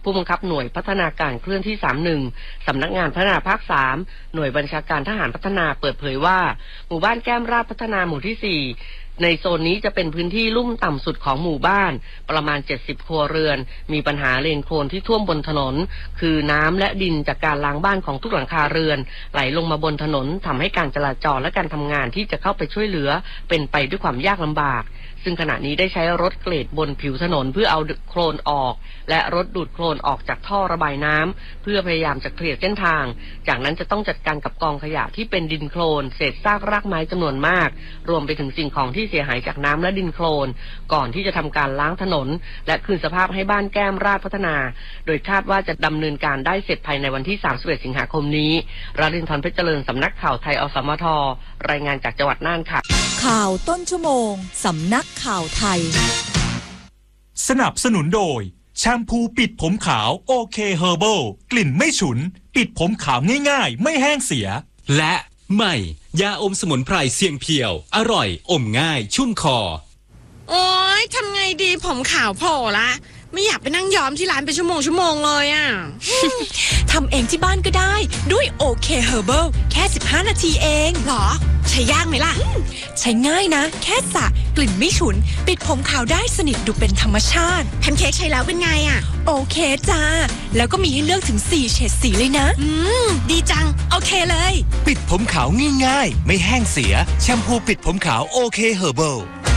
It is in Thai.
ผู้บังคับหน่วยพัฒนาการเคลื่อนที่31สำนักงานพัฒนาภาค3หน่วยบัญชาการทหารพัฒนาเปิดเผยว่าหมู่บ้านแก้มราบพัฒนาหมู่ที่4ในโซนนี้จะเป็นพื้นที่ลุ่มต่ำสุดของหมู่บ้านประมาณ70ครัวเรือนมีปัญหาเลนโคลนที่ท่วมบนถนนคือน้ำและดินจากการล้างบ้านของทุกหลังคาเรือนไหลลงมาบนถนนทำให้การจราจรและการทำงานที่จะเข้าไปช่วยเหลือเป็นไปด้วยความยากลำบากซึ่งขณะนี้ได้ใช้รถเกรดบนผิวถนนเพื่อเอาโคลนออกและรถดูดโคลนออกจากท่อระบายน้ำเพื่อพยายามจะเคลียร์เส้นทางจากนั้นจะต้องจัดการกับกองขยะที่เป็นดินโคลนเศษซากรากไม้จำนวนมากรวมไปถึงสิ่งของที่เสียหายจากน้ำและดินโคลนก่อนที่จะทำการล้างถนนและคืนสภาพให้บ้านแก้มราชพัฒนาโดยคาดว่าจะดำเนินการได้เสร็จภายในวันที่31สิงหาคมนี้รารินทร์เพชรเจริญสำนักข่าวไทยอสมทรายงานจากจังหวัดน่านค่ะข่าวต้นชั่วโมงสำนักข่าวไทยสนับสนุนโดยแชมพูปิดผมขาวโอเคเฮอร์เบิลกลิ่นไม่ฉุนปิดผมขาวง่ายๆไม่แห้งเสียและใหม่ยาอมสมุนไพรเสียงเพียวอร่อยอมง่ายชุ่มคอโอ๊ยทำไงดีผมขาวโผล่ละไม่อยากไปนั่งย้อมที่ร้านเป็นชั่วโมงเลยอ่ะทำเองที่บ้านก็ได้ด้วยโอเคเฮอร์เบิลแค่15นาทีเองหรอใช้ยากไหมล่ะใช้ง่ายนะแค่สระกลิ่นไม่ฉุนปิดผมขาวได้สนิทดูเป็นธรรมชาติแพนเค้กใช้แล้วเป็นไงอ่ะโอเคจ้าแล้วก็มีให้เลือกถึง4เฉดสีเลยนะดีจังโอเคเลยปิดผมขาวง่ายๆไม่แห้งเสียแชมพูปิดผมขาวโอเคเฮอร์เบิล